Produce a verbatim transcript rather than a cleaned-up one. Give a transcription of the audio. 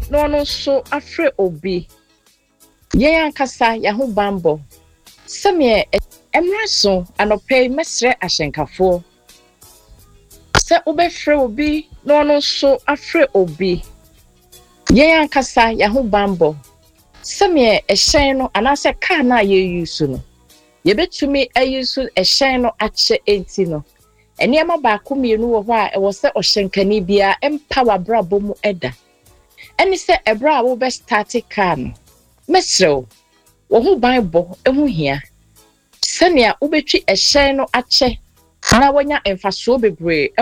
no no so afre obi yen ankasa ya ho bambo seme emraso anope mesre ahyenkafo se ubefre obi no no so afre obi yen ankasa ya ho bambo seme ehyen no anase car na ye use no ye betumi ayusu ehyen no ache enti no eniema ba komienu wo ho a e wo se ohyenkani bia empower brabo mu eda eni se ebra wo be start car no mesrew wo ho bible ehu hia senia ubetwi ehyen no ache na wonya emfaso bebre